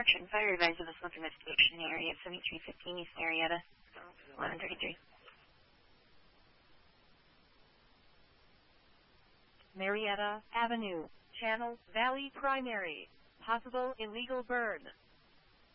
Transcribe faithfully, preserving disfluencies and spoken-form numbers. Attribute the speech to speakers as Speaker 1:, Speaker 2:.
Speaker 1: Correction, fire advised of a smoke investigation area, seventy-three fifteen East Marietta, eleven thirty-three.
Speaker 2: Marietta Avenue, Channel Valley Primary, possible illegal burn.